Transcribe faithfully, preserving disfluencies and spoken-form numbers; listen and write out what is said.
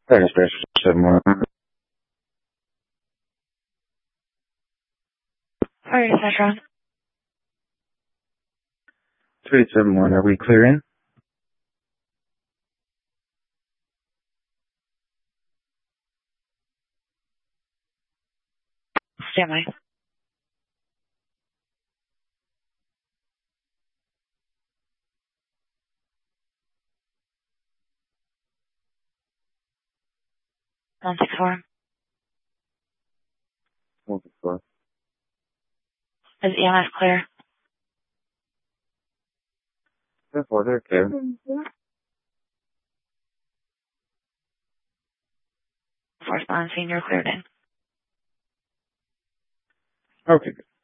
Thanks, Mister Alright, Sasha. three seven one, are we clearing? Stand by. one six four. one six four. Is E M S clear? Therefore, they're clear. Correspondence senior cleared in. Okay, good.